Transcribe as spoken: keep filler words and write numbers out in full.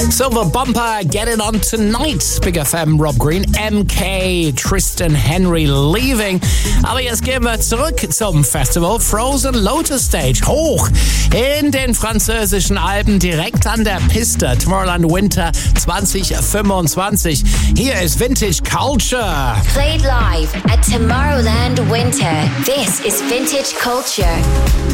Silver Bumper, Get It On Tonight. Big F M, Rob Green, M K, Tristan Henry, Leaving. Aber jetzt gehen wir zurück zum Festival Frozen Lotus Stage. Hoch in den französischen Alpen, direkt an der Piste. Tomorrowland Winter zwanzig fünfundzwanzig. Hier ist Vintage Culture. Played live at Tomorrowland Winter. This is Vintage Culture.